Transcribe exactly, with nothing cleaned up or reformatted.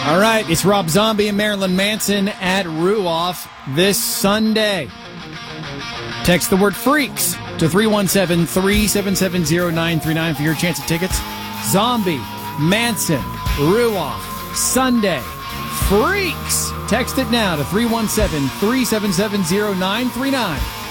All right, it's Rob Zombie and Marilyn Manson at Ruoff this Sunday. Text the word freaks to three one seven, three seven seven, zero nine three nine for your chance at tickets. Zombie, Manson, Ruoff, Sunday, freaks. Text it now to three one seven, three seven seven, zero nine three nine.